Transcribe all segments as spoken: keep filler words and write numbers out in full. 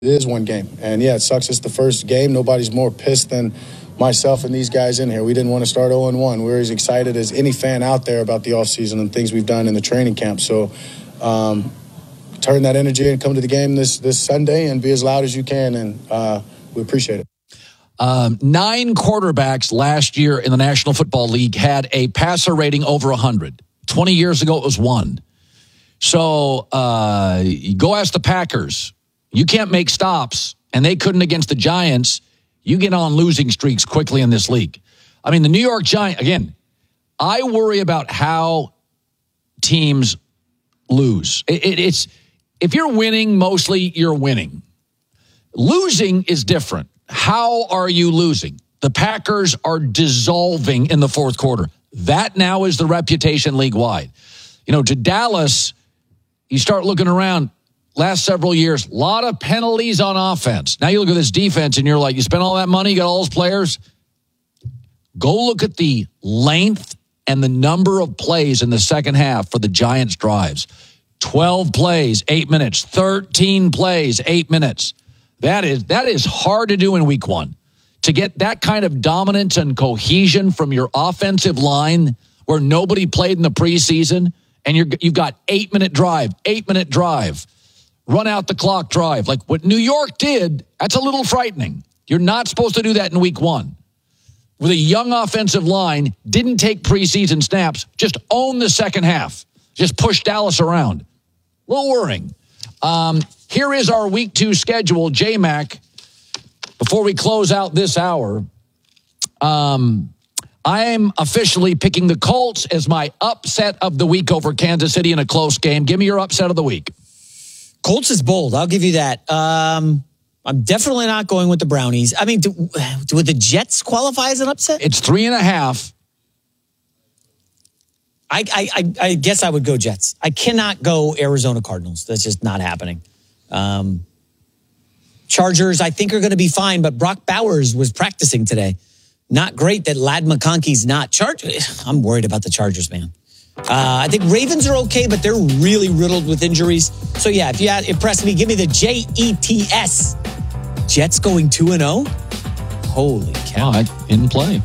It is one game. And, yeah, it sucks it's the first game. Nobody's more pissed than myself and these guys in here. We didn't want to start oh and one. We were as excited as any fan out there about the offseason and things we've done in the training camp. So um, turn that energy and come to the game this, this Sunday and be as loud as you can, and uh, we appreciate it. Um, nine quarterbacks last year in the National Football League had a passer rating over one hundred. twenty years ago, it was one. So uh, go ask the Packers. You can't make stops, and they couldn't against the Giants. You get on losing streaks quickly in this league. I mean, the New York Giants, again, I worry about how teams lose. It, it, it's if you're winning, mostly you're winning. Losing is different. How are you losing? The Packers are dissolving in the fourth quarter. That now is the reputation league-wide. You know, to Dallas, you start looking around, last several years, a lot of penalties on offense. Now you look at this defense and you're like, you spent all that money, you got all those players. Go look at the length and the number of plays in the second half for the Giants' drives. twelve plays, eight minutes. thirteen plays, eight minutes. That is that is hard to do in week one. To get that kind of dominance and cohesion from your offensive line where nobody played in the preseason, and you're, you've got eight-minute drive, eight-minute drive, run out the clock drive. Like what New York did, that's a little frightening. You're not supposed to do that in week one. With a young offensive line, didn't take preseason snaps, just own the second half. Just push Dallas around. A little worrying. Um, here is our week two schedule, J-Mac. Before we close out this hour, um, I'm officially picking the Colts as my upset of the week over Kansas City in a close game. Give me your upset of the week. Colts is bold. I'll give you that. Um, I'm definitely not going with the Brownies. I mean, do, do, would the Jets qualify as an upset? It's three and a half. I, I, I guess I would go Jets. I cannot go Arizona Cardinals. That's just not happening. Um, Chargers, I think, are going to be fine, but Brock Bowers was practicing today. Not great that Ladd McConkey's not. Charge. I'm worried about the Chargers, man. Uh, I think Ravens are okay, but they're really riddled with injuries. So, yeah, if you impress me, give me the J E T S. Jets going two and oh? Holy cow. Oh, in play.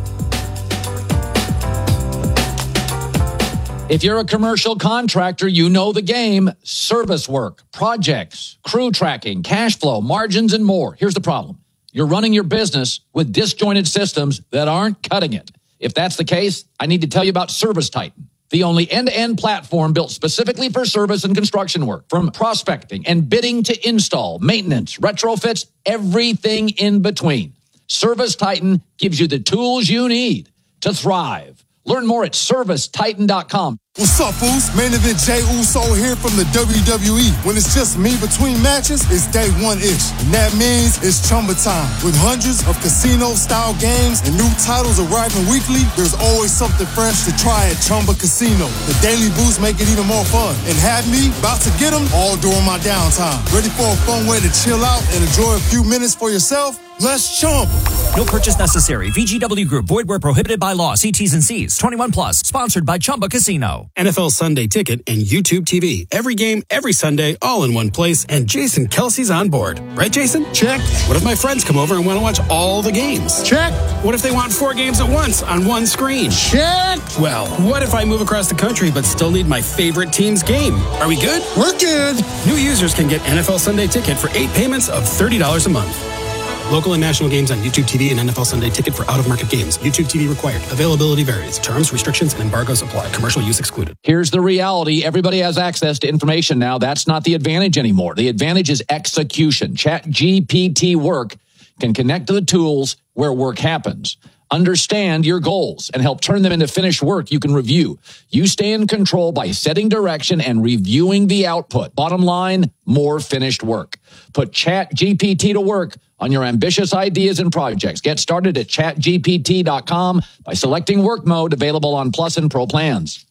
If you're a commercial contractor, you know the game. Service work, projects, crew tracking, cash flow, margins, and more. Here's the problem. You're running your business with disjointed systems that aren't cutting it. If that's the case, I need to tell you about ServiceTitan, the only end-to-end platform built specifically for service and construction work. From prospecting and bidding to install, maintenance, retrofits, everything in between. ServiceTitan gives you the tools you need to thrive. Learn more at service titan dot com. What's up, fools? Main Event Jey Uso here from the W W E. When it's just me between matches, it's day one-ish. And that means it's Chumba time. With hundreds of casino-style games and new titles arriving weekly, there's always something fresh to try at Chumba Casino. The daily boosts make it even more fun. And have me about to get them all during my downtime. Ready for a fun way to chill out and enjoy a few minutes for yourself? Let's chump. No purchase necessary. V G W Group. Void where prohibited by law. See T's and C's. twenty-one plus. Sponsored by Chumba Casino. N F L Sunday Ticket and YouTube T V. Every game, every Sunday, all in one place. And Jason Kelsey's on board. Right, Jason? Check. What if my friends come over and want to watch all the games? Check. What if they want four games at once on one screen? Check. Well, what if I move across the country but still need my favorite team's game? Are we good? We're good. New users can get N F L Sunday Ticket for eight payments of thirty dollars a month. Local and national games on YouTube T V and N F L Sunday Ticket for out-of-market games. YouTube T V required. Availability varies. Terms, restrictions, and embargoes apply. Commercial use excluded. Here's the reality. Everybody has access to information now. That's not the advantage anymore. The advantage is execution. ChatGPT Work can connect to the tools where work happens. Understand your goals and help turn them into finished work you can review. You stay in control by setting direction and reviewing the output. Bottom line, more finished work. Put ChatGPT to work on your ambitious ideas and projects. Get started at chat G P T dot com by selecting work mode, available on Plus and Pro plans.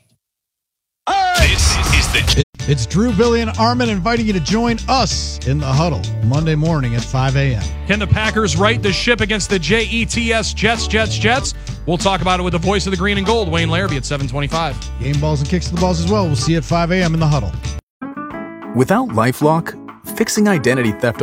This is the... It's Drew, Billy, and Armin inviting you to join us in the huddle Monday morning at five a.m. Can the Packers right the ship against the J E T S Jets, Jets, Jets? We'll talk about it with the voice of the green and gold, Wayne Larrabee, at seven twenty-five. Game balls and kicks to the balls as well. We'll see you at five a.m. in the huddle. Without LifeLock, fixing identity theft